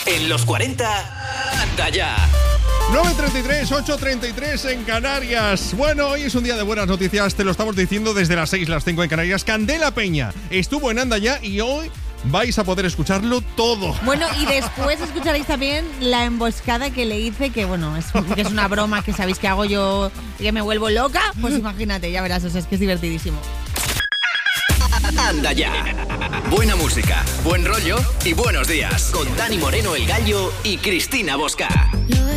En los 40, anda ya. 9:33, 8:33 en Canarias. Bueno, hoy es un día de buenas noticias, te lo estamos diciendo desde las 6, las 5 en Canarias. Candela Peña estuvo en Anda Ya y hoy vais a poder escucharlo todo. Bueno, y después escucharéis también la emboscada que le hice, que bueno, que es una broma que sabéis que hago yo, que me vuelvo loca. Pues imagínate, ya verás, o sea, es que es divertidísimo. Anda Ya. Buena música, buen rollo y buenos días. Con Dani Moreno, El Gallo y Cristina Bosca.